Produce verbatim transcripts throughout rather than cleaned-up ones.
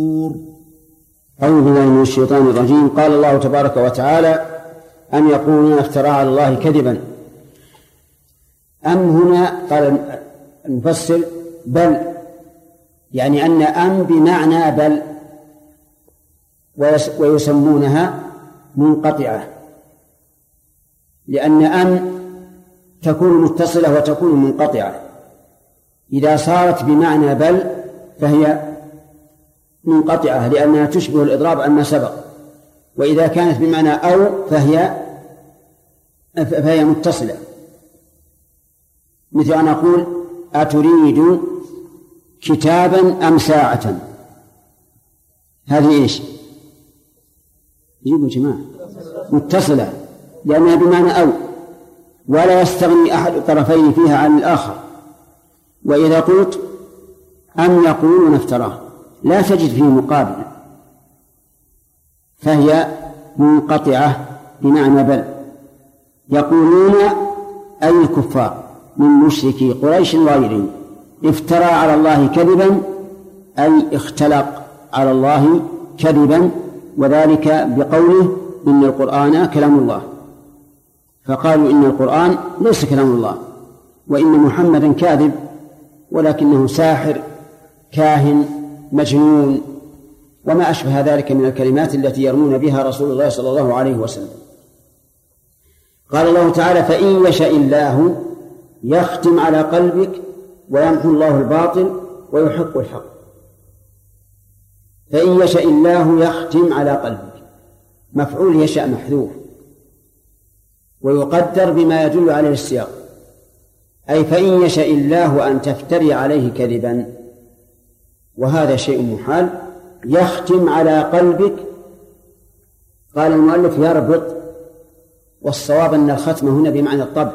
أعوذ بالله من الشيطان الرجيم. قال الله تبارك وتعالى: أم يقولون افترى على الله كذبا. أم هنا قال المفسر بل، يعني أن أم بمعنى بل، ويسمونها منقطعة، لأن أم تكون متصلة وتكون منقطعة. إذا صارت بمعنى بل فهي منقطعة لأنها تشبه الإضراب عما سبق، وإذا كانت بمعنى أو فهي فهي متصلة، مثل أن أقول: أتريد كتابا أم ساعة؟ هذه إيش؟ جيبوا جماعة، متصلة لأنها بمعنى أو، ولا يستغني أحد الطرفين فيها عن الآخر. وإذا قلت أم يقولون افتراه لا تجد فيه مقابل، فهي منقطعة بمعنى بل. يقولون أي الكفار من مشركي قريش وغيرهم افترى على الله كذبا، أي اختلق على الله كذبا، وذلك بقوله إن القرآن كلام الله، فقالوا إن القرآن ليس كلام الله، وإن محمدا كاذب ولكنه ساحر كاهن مجنون وما أشبه ذلك من الكلمات التي يرمون بها رسول الله صلى الله عليه وسلم. قال الله تعالى: فإن يشاء الله يختم على قلبك ويمحو الله الباطل ويحق الحق. فإن يشاء الله يختم على قلبك، مفعول يشاء محذوف ويقدر بما يدل عليه السياق، أي فإن يشاء الله أن تفتري عليه كذبا، وهذا شيء محال. يختم على قلبك، قال المؤلف يربط، والصواب أن الختم هنا بمعنى الطبع،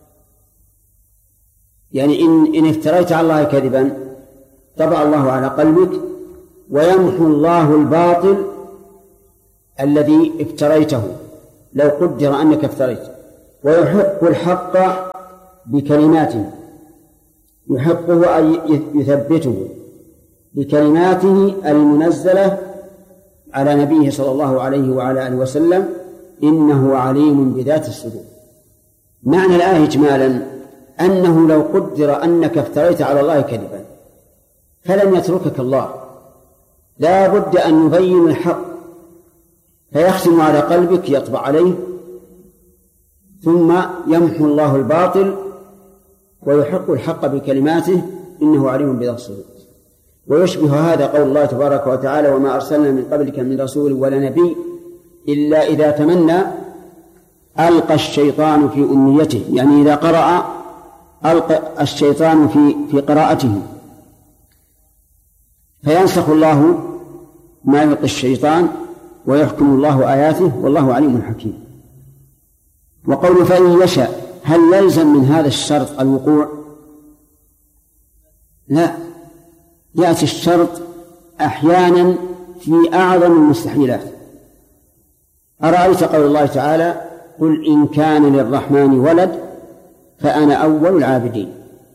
يعني إن, إن افتريت على الله كذبا طبع الله على قلبك، ويمحو الله الباطل الذي افتريته لو قدر أنك افتريت، ويحق الحق بكلماته، يحقه أي يثبته بكلماته المنزلة على نبيه صلى الله عليه وعلى آله وسلم: إنه عليم بذات الصدور. معنى الآية إجمالا أنه لو قدر أنك افتريت على الله كذبا فلن يتركك الله، لا بد أن يبين الحق، فيختم على قلبك يطبع عليه، ثم يمحو الله الباطل ويحق الحق بكلماته إنه عليم بذات الصدور. ويشبه هذا قول الله تبارك وتعالى: وما أرسلنا من قبلك من رسول ولا نبي إلا إذا تمنى ألقى الشيطان في أمنيته، يعني إذا قرأ ألقى الشيطان في في قراءته، فينسخ الله ما يلقي الشيطان ويحكم الله آياته والله عليم حكيم. وقول فإن يشاء هل يلزم من هذا الشرط الوقوع؟ لا، يأتي الشرط أحيانا في أعظم المستحيلات. أرأيت قول الله تعالى: قل إن كان للرحمن ولد فأنا أول العابدين.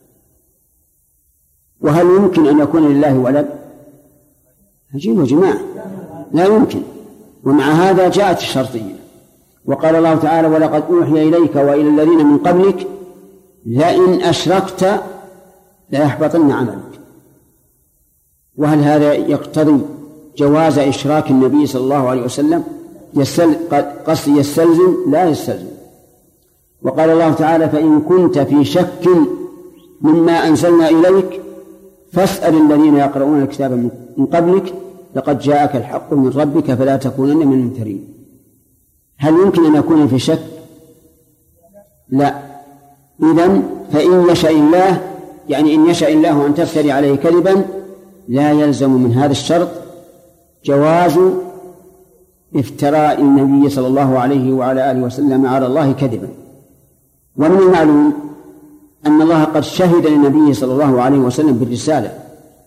وهل يمكن أن يكون لله ولد؟ عجيب يا جماعة، لا يمكن. ومع هذا جاءت الشرطية. وقال الله تعالى: ولقد أوحي إليك وإلى الذين من قبلك لئن أشركت ليحبطن عملك. وهل هذا يقتضي جواز إشراك النبي صلى الله عليه وسلم؟ قصد يستلزم؟ لا يستلزم. وقال الله تعالى: فإن كنت في شك مما أنزلنا إليك فاسأل الذين يقرؤون الكتاب من قبلك لقد جاءك الحق من ربك فلا تكونن من الممترين. هل يمكن أن يكون في شك؟ لا. إذن فإن يشاء الله، يعني إن يشاء الله أن تفتري عليه كذبا، لا يلزم من هذا الشرط جواز افتراء النبي صلى الله عليه وعلى آله وسلم على الله كذبا. ومن المعلوم أن الله قد شهد للنبي صلى الله عليه وسلم بالرسالة،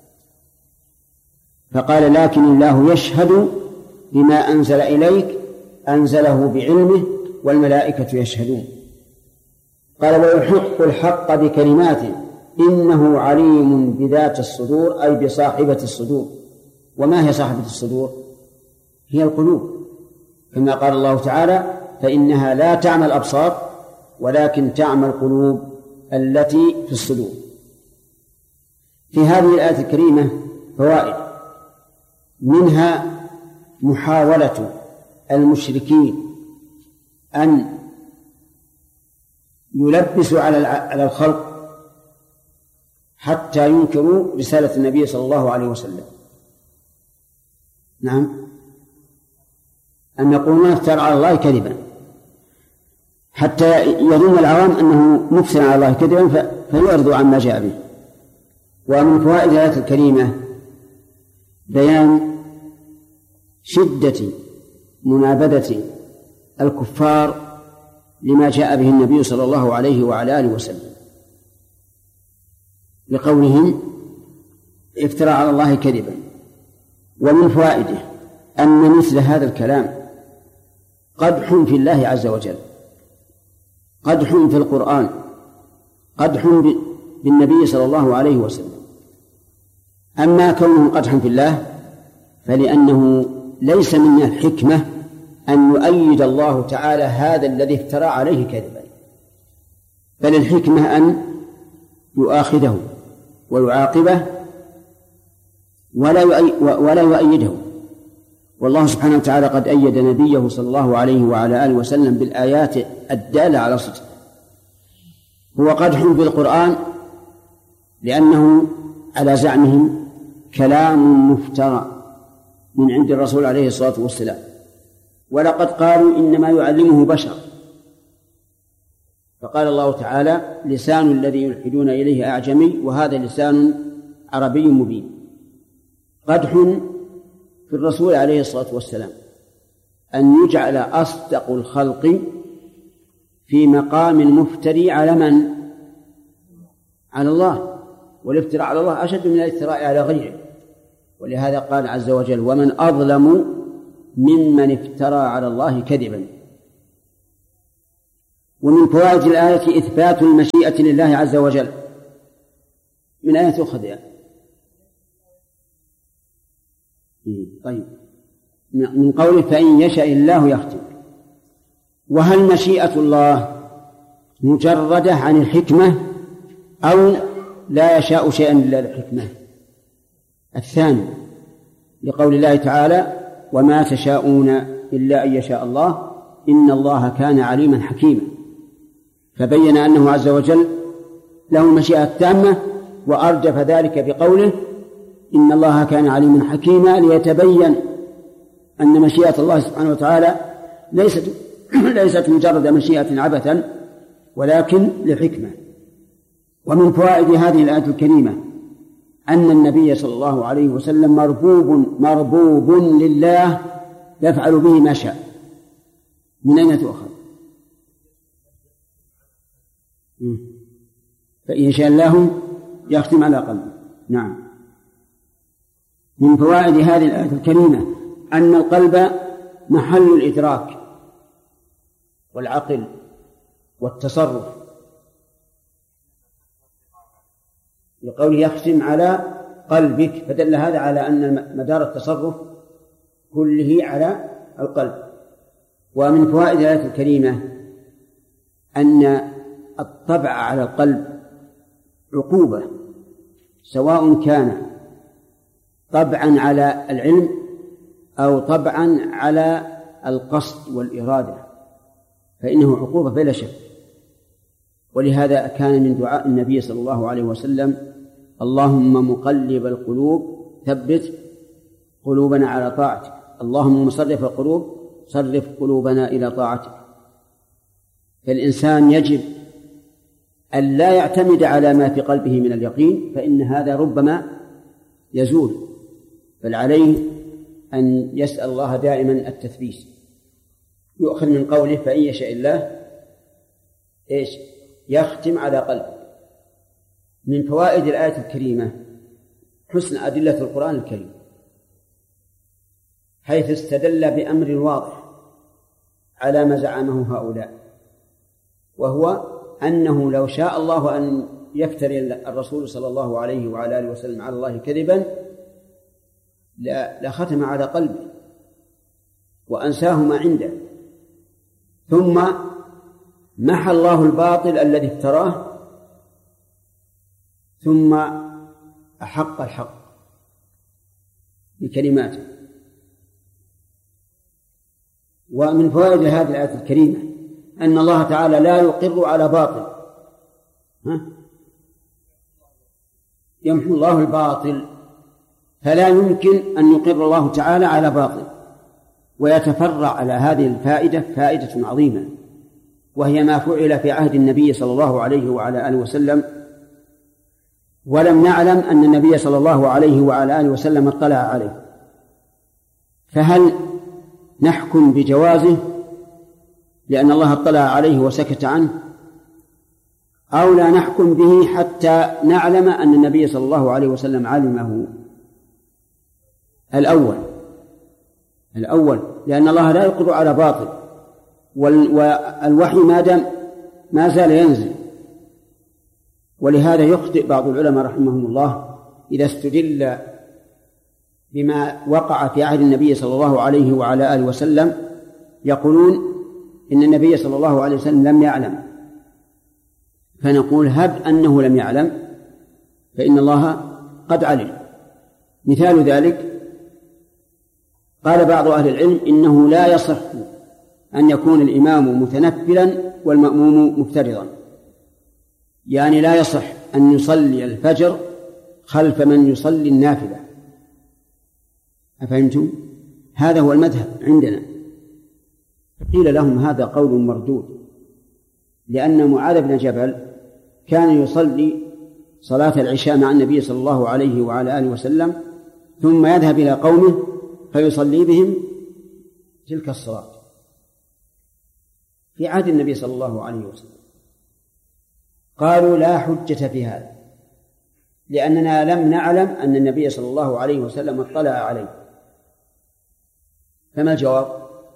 فقال: لكن الله يشهد بما أنزل إليك أنزله بعلمه والملائكة يشهدون. قال: ويحق الحق بكلماته إنه عليم بذات الصدور، أي بصاحبة الصدور، وما هي صاحبة الصدور؟ هي القلوب، كما قال الله تعالى: فإنها لا تعمى الأبصار ولكن تعمى القلوب التي في الصدور. في هذه الآية الكريمة فوائد، منها محاولة المشركين أن يلبسوا على الخلق حتى ينكروا رسالة النبي صلى الله عليه وسلم. نعم، أن يقولون افترى على الله كذبا، حتى يظن العوام أنه مفترى على الله كذبا فيعرضوا عما جاء به. ومن فوائد الآية الكريمة بيان شدة منابذة الكفار لما جاء به النبي صلى الله عليه وعلى آله وسلم، لقولهم افترى على الله كذبا. ومن فوائده أن مثل هذا الكلام قدح في الله عز وجل، قدح في القرآن، قدح بالنبي صلى الله عليه وسلم. أما كونه قدحا في الله فلأنه ليس من الحكمة أن يؤيد الله تعالى هذا الذي افترى عليه كذبا، بل الحكمة أن يؤاخذه ويعاقبه ولا ولا يؤيده. والله سبحانه وتعالى قد أيد نبيه صلى الله عليه وعلى آله وسلم بالآيات الدالة على صدقه. هو قدح في القرآن لأنه على زعمهم كلام مفترى من عند الرسول عليه الصلاة والسلام، ولقد قالوا إنما يعلمه بشر، فقال الله تعالى: لسان الذي يلحدون إليه أعجمي وهذا لسان عربي مبين. قدح في الرسول عليه الصلاة والسلام أن يجعل أصدق الخلق في مقام المفتري على من؟ على الله، والافتراء على الله أشد من الافتراء على غيره. ولهذا قال عز وجل: ومن أظلم ممن افترى على الله كذبا. ومن فوائد الآية إثبات المشيئة لله عز وجل. من آية أخرى يعني. طيب، من قوله: فإن يشاء الله يختم. وهل مشيئة الله مجردة عن الحكمة أو لا يشاء شيئا إلا الحكمة؟ الثاني، لقول الله تعالى: وما تشاءون إلا أن يشاء الله إن الله كان عليما حكيما، فبين أنه عز وجل له المشيئة التامة، وأرجف ذلك بقوله: إن الله كان عليما حكيما، ليتبين أن مشيئة الله سبحانه وتعالى ليست ليست مجرد مشيئة عبثا ولكن لحكمة. ومن فوائد هذه الآية الكريمة أن النبي صلى الله عليه وسلم مربوب مربوب لله يفعل به ما شاء. من أين تؤخذ؟ فإن شاء الله يختم على قلبه. نعم. من فوائد هذه الآية الكريمة أن القلب محل الإدراك والعقل والتصرف، لقوله يختم على قلبك، فدل هذا على أن مدار التصرف كله على القلب. ومن فوائد الآية الكريمة أن الطبع على القلب عقوبة، سواء كان طبعا على العلم أو طبعا على القصد والإرادة، فإنه عقوبة بلا شك. ولهذا كان من دعاء النبي صلى الله عليه وسلم: اللهم مقلب القلوب ثبت قلوبنا على طاعتك، اللهم مصرف القلوب صرف قلوبنا إلى طاعتك. فالإنسان يجب أن لا يعتمد على ما في قلبه من اليقين، فإن هذا ربما يزول، بل عليه أن يسأل الله دائما التثبيت. يؤخذ من قوله: فإن يشاء الله إيش؟ يختم على قلبه. من فوائد الآية الكريمة حسن أدلة القرآن الكريم، حيث استدل بأمر واضح على ما زعمه هؤلاء، وهو أنه لو شاء الله أن يفتري الرسول صلى الله عليه وعلى آله وسلم على الله كذبا لختم على قلبه وأنساه ما عنده، ثم محى الله الباطل الذي افتراه ثم أحق الحق بكلماته. ومن فوائد هذه الآية الكريمة أن الله تعالى لا يقر على باطل، ها؟ يمحو الله الباطل، فلا يمكن أن يقر الله تعالى على باطل. ويتفرع على هذه الفائدة فائدة عظيمة، وهي ما فعل في عهد النبي صلى الله عليه وعلى آله وسلم، ولم نعلم أن النبي صلى الله عليه وعلى آله وسلم اطلع عليه، فهل نحكم بجوازه لأن الله اطلع عليه وسكت عنه، أو لا نحكم به حتى نعلم أن النبي صلى الله عليه وسلم علمه؟ الأول الأول لأن الله لا يقر على باطل، والوحي ما دام ما زال ينزل. ولهذا يخطئ بعض العلماء رحمهم الله إذا استدل بما وقع في عهد النبي صلى الله عليه وعلى آله وسلم، يقولون إن النبي صلى الله عليه وسلم لم يعلم، فنقول هب أنه لم يعلم فإن الله قد علم. مثال ذلك قال بعض أهل العلم إنه لا يصح أن يكون الإمام متنفلا والمأموم مفترضا، يعني لا يصح أن يصلي الفجر خلف من يصلي النافلة. أفهمتم؟ هذا هو المذهب عندنا. قيل لهم هذا قول مردود، لأن معاذ بن جبل كان يصلي صلاة العشاء مع النبي صلى الله عليه وعلى آله وسلم، ثم يذهب إلى قومه فيصلي بهم تلك الصلاة في عهد النبي صلى الله عليه وسلم. قالوا لا حجة في هذا، لأننا لم نعلم أن النبي صلى الله عليه وسلم اطلع عليه. فما الجواب؟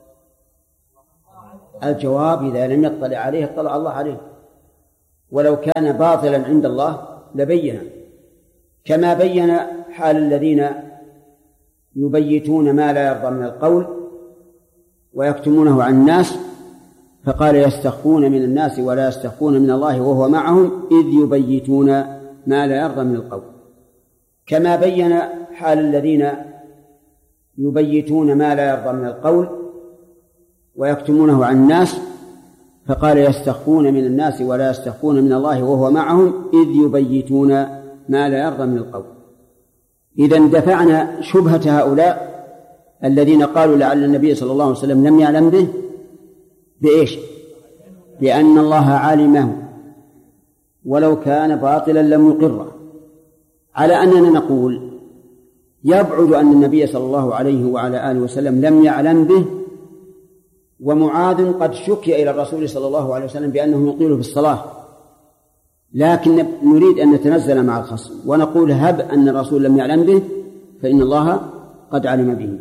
الجواب إذا لم يطلع عليه اطلع الله عليه، ولو كان باطلا عند الله لبينه، كما بين حال الذين يبيتون ما لا يرضى من القول ويكتمونه عن الناس، فقال يستخفون من الناس ولا يستخفون من الله وهو معهم إذ يبيتون ما لا يرضى من القول، كما بين حال الذين يبيتون ما لا يرضى من القول ويكتمونه عن الناس، فقال يستخفون من الناس ولا يستخفون من الله وهو معهم إذ يبيتون ما لا يرضى من القول. إذن دفعنا شبهة هؤلاء الذين قالوا لعل النبي صلى الله عليه وسلم لم يعلم به بإيش؟ بأن الله علمه ولو كان باطلا لم يقره، على أننا نقول يبعد أن النبي صلى الله عليه وعلى آله وسلم لم يعلم به، ومعاذ قد شكي إلى الرسول صلى الله عليه وسلم بأنه يطيل في الصلاة، لكن نريد أن نتنزل مع الخصم ونقول هب أن الرسول لم يعلم به فإن الله قد علم به.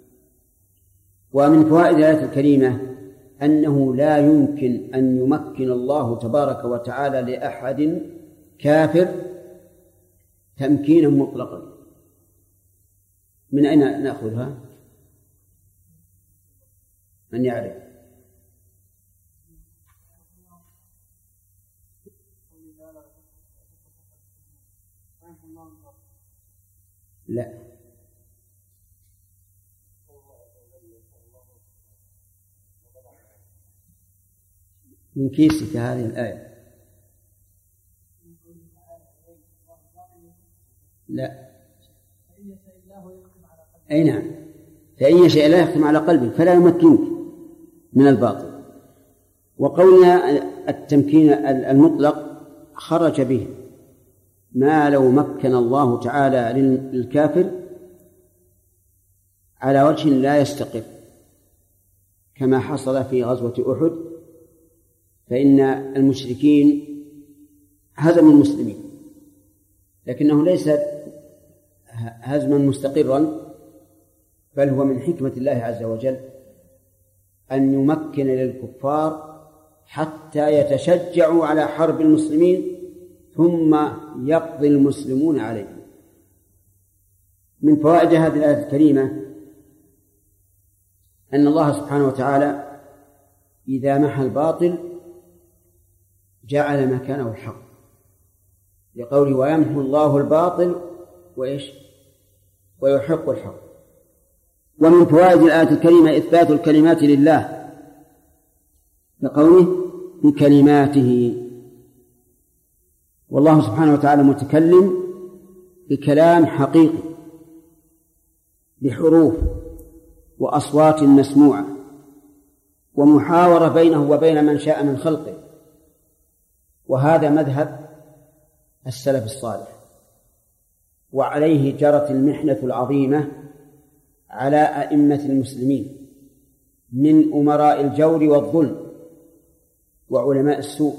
ومن فوائد الآية الكريمة أنه لا يمكن أن يمكن الله تبارك وتعالى لأحد كافر تمكينا مطلقا. من أين نأخذها؟ من يعرف؟ لا، من كيسك هذه الآية. لا، أي نعم، فأي شيء لا يختم على قلبك فلا يمكنك من الباطل. وقولنا التمكين المطلق خرج به ما لو مكن الله تعالى للكافر على وجه لا يستقر، كما حصل في غزوة أحد، فإن المشركين هزموا المسلمين، لكنه ليس هزما مستقرا، بل هو من حكمة الله عز وجل أن يمكن للكفار حتى يتشجعوا على حرب المسلمين ثم يقضي المسلمون عليهم. من فوائد هذه الآية الكريمة أن الله سبحانه وتعالى إذا محى الباطل جعل مكانه الحق، لقوله ويمحو الله الباطل وإيش ويحق الحق. ومن فوائد الآية الكريمة إثبات الكلمات لله، لقوله بكلماته، والله سبحانه وتعالى متكلم بكلام حقيقي بحروف وأصوات مسموعة ومحاورة بينه وبين من شاء من خلقه، وهذا مذهب السلف الصالح، وعليه جرت المحنة العظيمة على أئمة المسلمين من أمراء الجور والظلم وعلماء السوء،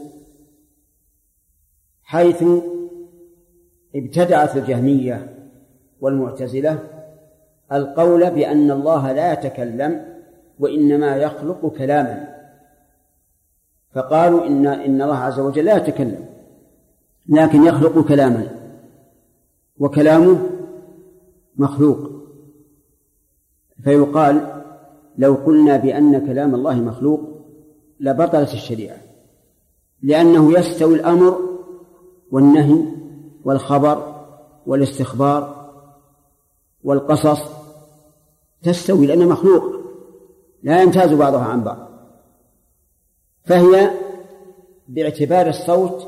حيث ابتدعت الجهمية والمعتزلة القول بأن الله لا يتكلم وإنما يخلق كلاما، فقالوا إن إن الله عز وجل لا يتكلم لكن يخلق كلاما، وكلامه مخلوق. فيقال لو قلنا بأن كلام الله مخلوق لبطلت الشريعة، لأنه يستوي الأمر والنهي والخبر والاستخبار والقصص، تستوي لأنه مخلوق لا يمتاز بعضها عن بعض. فهي باعتبار الصوت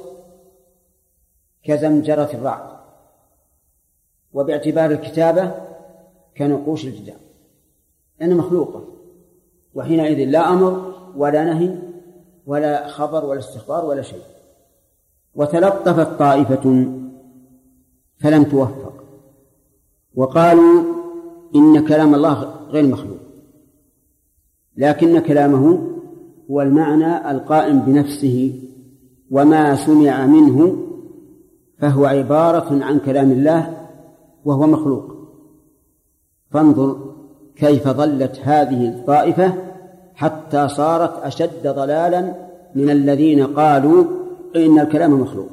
كزمجرة الرعد، وباعتبار الكتابة كنقوش الجدار، لأنها مخلوقة، وحينئذ لا أمر ولا نهي ولا خبر ولا استخبار ولا شيء. وتلطفت طائفة فلم توفق، وقالوا إن كلام الله غير مخلوق، لكن كلامه هو المعنى القائم بنفسه، وما سمع منه فهو عبارة عن كلام الله وهو مخلوق. فانظر كيف ضلت هذه الطائفة حتى صارت أشد ضلالا من الذين قالوا إن الكلام مخلوق.